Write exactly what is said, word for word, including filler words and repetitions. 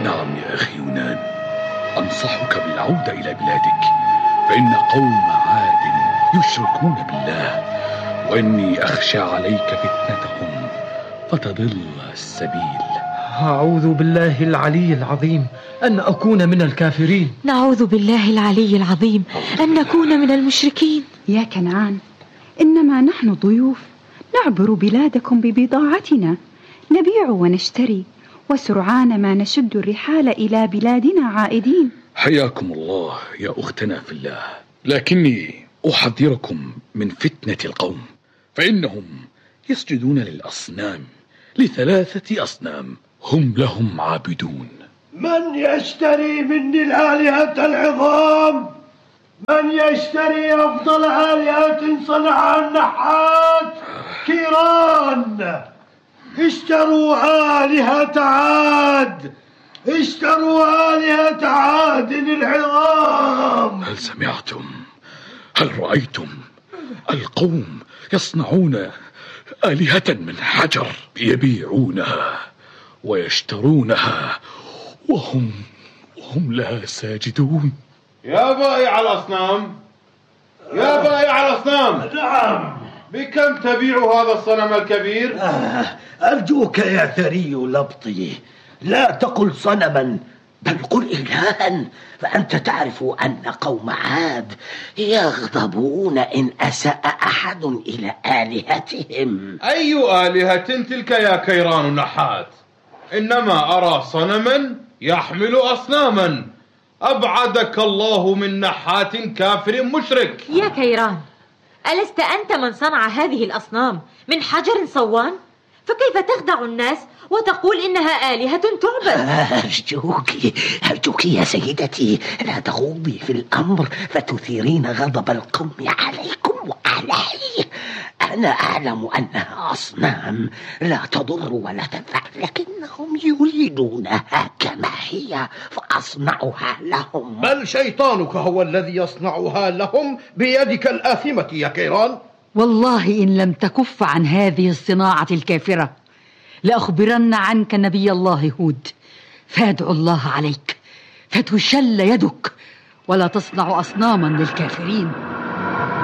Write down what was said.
نعم يا أخي يونان، أنصحك بالعودة إلى بلادك، فإن قوم عاد يشركون بالله، وإني أخشى عليك فتنتهم فتضل السبيل. أعوذ بالله العلي العظيم أن أكون من الكافرين. نعوذ بالله العلي العظيم أن نكون من المشركين. يا كنعان، إنما نحن ضيوف نعبر بلادكم ببضاعتنا، نبيع ونشتري، وسرعان ما نشد الرحال إلى بلادنا عائدين. حياكم الله يا أختنا في الله، لكني أحذركم من فتنة القوم، فإنهم يسجدون للأصنام، لثلاثة أصنام هم لهم عابدون. من يشتري مني الآلهة العظام؟ من يشتري أفضل آلهة صنعها النحات؟ كيران، اشتروا آلهة عاد، اشتروا آلهة عاد العظام. هل سمعتم؟ هل رأيتم؟ القوم يصنعون آلهة من حجر يبيعونها ويشترونها وهم وهم لها ساجدون. يا بائع الأصنام، يا بائع الأصنام، نعم، بكم تبيع هذا الصنم الكبير؟ آه أرجوك يا ثري لبطي، لا تقل صنما بل قل إلها، فأنت تعرف أن قوم عاد يغضبون إن أساء أحد إلى آلهتهم. أي آلهة تلك يا كيران النحات؟ إنما أرى صنما يحمل أصناما. أبعدك الله من نحات كافر مشرك. يا كيران، ألست أنت من صنع هذه الأصنام من حجر صوان؟ فكيف تخدع الناس وتقول إنها آلهة تعبد؟ أرجوك أرجوك يا سيدتي، لا تخوضي في الأمر فتثيرين غضب القوم عليكم وعلي. أنا أعلم أنها أصنام لا تضر ولا تنفع، لكنهم يريدونها كما هي فأصنعها لهم. بل شيطانك هو الذي يصنعها لهم بيدك الآثمة يا كيران. والله إن لم تكف عن هذه الصناعة الكافرة لأخبرن عنك نبي الله هود، فادعو الله عليك فتشل يدك ولا تصنع أصناما للكافرين.